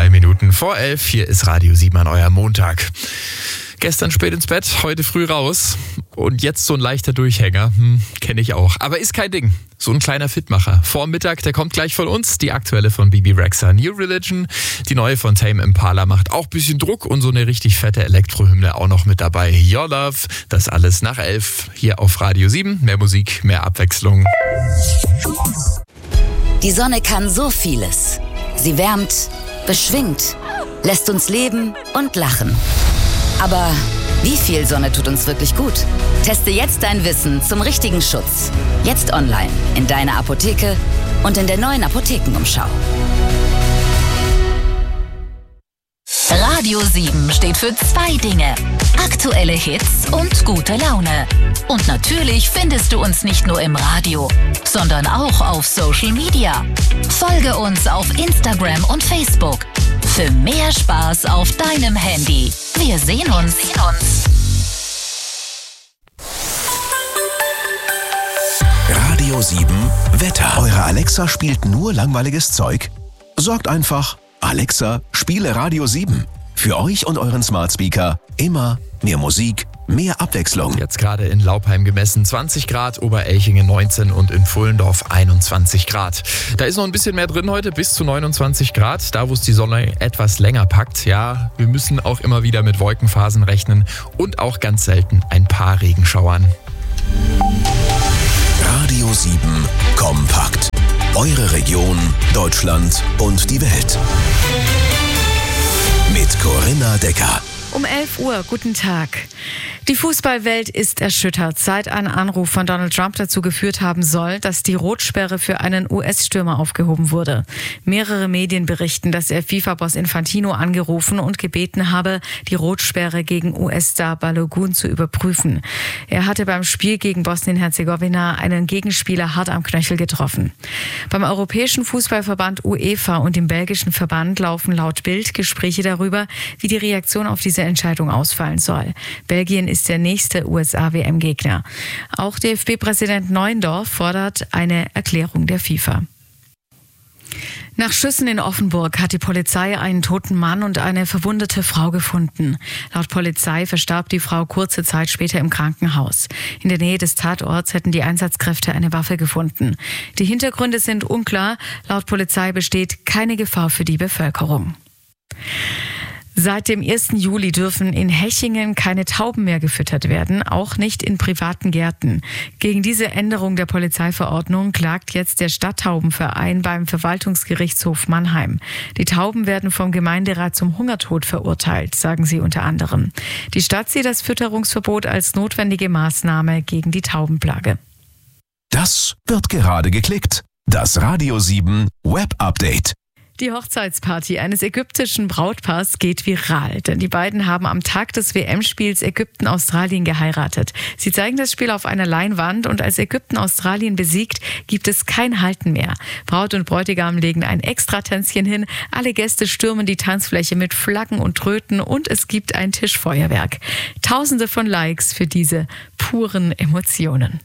2 Minuten vor 11. Hier ist Radio 7 an eurem Montag. Gestern spät ins Bett, heute früh raus und jetzt so ein leichter Durchhänger. Kenne ich auch. Aber ist kein Ding. So ein kleiner Fitmacher. Vor Mittag, der kommt gleich von uns. Die aktuelle von Bebe Rexha, New Religion. Die neue von Tame Impala macht auch ein bisschen Druck und so eine richtig fette Elektrohymne auch noch mit dabei. Your Love, das alles nach 11 hier auf Radio 7. Mehr Musik, mehr Abwechslung. Die Sonne kann so vieles. Sie wärmt, beschwingt, lässt uns leben und lachen. Aber wie viel Sonne tut uns wirklich gut? Teste jetzt dein Wissen zum richtigen Schutz. Jetzt online, in deiner Apotheke und in der neuen Apothekenumschau. Radio 7 steht für 2 Dinge. Aktuelle Hits und gute Laune. Und natürlich findest du uns nicht nur im Radio, sondern auch auf Social Media. Folge uns auf Instagram und Facebook. Für mehr Spaß auf deinem Handy. Wir sehen uns. Radio 7 Wetter. Eure Alexa spielt nur langweiliges Zeug? Sorgt einfach, Alexa, spiele Radio 7. Für euch und euren Smart Speaker immer mehr Musik, mehr Abwechslung. Jetzt gerade in Laupheim gemessen 20 Grad, Oberelchingen 19 und in Pfullendorf 21 Grad. Da ist noch ein bisschen mehr drin heute, bis zu 29 Grad, da wo es die Sonne etwas länger packt. Ja, wir müssen auch immer wieder mit Wolkenphasen rechnen und auch ganz selten ein paar Regenschauern. Radio 7 kompakt. Eure Region, Deutschland und die Welt. Mit Corinna Decker. Um 11 Uhr, guten Tag. Die Fußballwelt ist erschüttert, seit ein Anruf von Donald Trump dazu geführt haben soll, dass die Rotsperre für einen US-Stürmer aufgehoben wurde. Mehrere Medien berichten, dass er FIFA-Boss Infantino angerufen und gebeten habe, die Rotsperre gegen US-Star Balogun zu überprüfen. Er hatte beim Spiel gegen Bosnien-Herzegowina einen Gegenspieler hart am Knöchel getroffen. Beim Europäischen Fußballverband UEFA und dem belgischen Verband laufen laut Bild Gespräche darüber, wie die Reaktion auf diese Entscheidung ausfallen soll. Belgien ist der nächste USA-WM-Gegner. Auch DFB-Präsident Neuendorf fordert eine Erklärung der FIFA. Nach Schüssen in Offenburg hat die Polizei einen toten Mann und eine verwundete Frau gefunden. Laut Polizei verstarb die Frau kurze Zeit später im Krankenhaus. In der Nähe des Tatorts hätten die Einsatzkräfte eine Waffe gefunden. Die Hintergründe sind unklar. Laut Polizei besteht keine Gefahr für die Bevölkerung. Seit dem 1. Juli dürfen in Hechingen keine Tauben mehr gefüttert werden, auch nicht in privaten Gärten. Gegen diese Änderung der Polizeiverordnung klagt jetzt der Stadttaubenverein beim Verwaltungsgerichtshof Mannheim. Die Tauben werden vom Gemeinderat zum Hungertod verurteilt, sagen sie unter anderem. Die Stadt sieht das Fütterungsverbot als notwendige Maßnahme gegen die Taubenplage. Das wird gerade geklickt. Das Radio 7 Web Update. Die Hochzeitsparty eines ägyptischen Brautpaars geht viral, denn die beiden haben am Tag des WM-Spiels Ägypten-Australien geheiratet. Sie zeigen das Spiel auf einer Leinwand und als Ägypten Australien besiegt, gibt es kein Halten mehr. Braut und Bräutigam legen ein Extratänzchen hin, alle Gäste stürmen die Tanzfläche mit Flaggen und Tröten und es gibt ein Tischfeuerwerk. Tausende von Likes für diese puren Emotionen.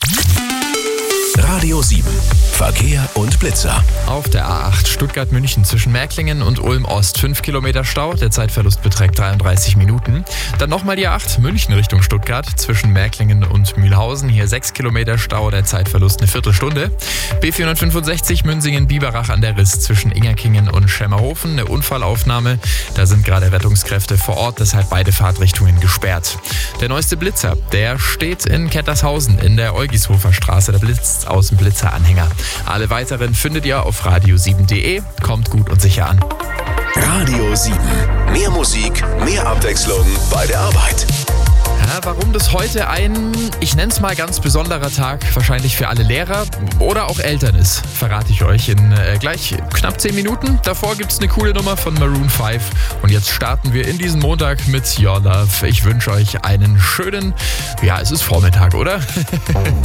Radio 7. Verkehr und Blitzer. Auf der A8 Stuttgart-München zwischen Märklingen und Ulm-Ost 5 Kilometer Stau. Der Zeitverlust beträgt 33 Minuten. Dann nochmal die A8 München Richtung Stuttgart zwischen Märklingen und Mühlhausen. Hier 6 Kilometer Stau, der Zeitverlust eine Viertelstunde. B465 Münsingen-Biberach an der Riss zwischen Ingerkingen und Schemmerhofen. Eine Unfallaufnahme. Da sind gerade Rettungskräfte vor Ort, deshalb beide Fahrtrichtungen gesperrt. Der neueste Blitzer, der steht in Kettershausen in der Eugishofer Straße. Da blitzt aus dem Blitzeranhänger. Alle weiteren findet ihr auf radio7.de. Kommt gut und sicher an. Radio 7. Mehr Musik, mehr Abwechslung bei der Arbeit. Ja, warum das heute ein, ich nenne es mal ganz besonderer Tag, wahrscheinlich für alle Lehrer oder auch Eltern ist, verrate ich euch in gleich knapp 10 Minuten. Davor gibt es eine coole Nummer von Maroon 5 und jetzt starten wir in diesen Montag mit Your Love. Ich wünsche euch einen schönen, ja, es ist Vormittag, oder?